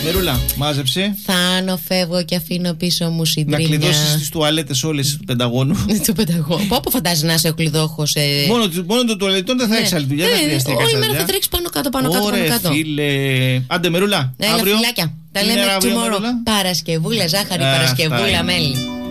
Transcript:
Μερούλα, μάζεψε. Θάνο, φεύγω και αφήνω πίσω μου συντρίμια. Να κλειδώσεις τις τουαλέτες όλες του Πενταγώνου. Του Πενταγώνου. Πόπο φαντάζεσαι να είσαι ο κλειδόχος. Μόνο το τουαλετών δεν θα έχεις άλλη δουλειά. Δεν χρειαστεί. Όλη μέρα θα τρέξεις πάνω κάτω, πάνω κάτω. Ωραία, φίλε. Άντε, Μερούλα. Έλα, αύριο. φιλάκια. Τα λέμε tomorrow. Παρασκευούλα, ζάχαρη, Παρασκευούλα, μέλι.